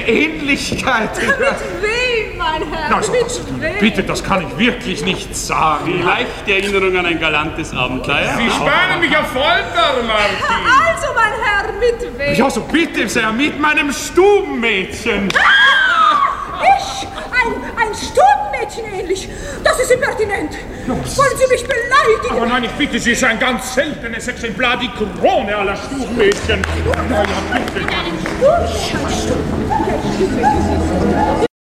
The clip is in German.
Ähnlichkeit. Mit wem, mein Herr? Also, mit wem? bitte, das kann ich wirklich nicht sagen. Vielleicht Erinnerung an ein galantes Abenteuer? Sie spannen mich auf Folter, Marquis. Also, mein Herr, mit wem? Ja, so bitte sehr, mit meinem Stubenmädchen. Ich? Ein Stubenmädchen ähnlich? Das ist impertinent. Wollen Sie mich beleidigen? Aber nein, ich bitte Sie, es ist ein ganz seltenes Exemplar, die Krone aller Stubenmädchen. Na ja, bitte. Ein Stubenmädchen?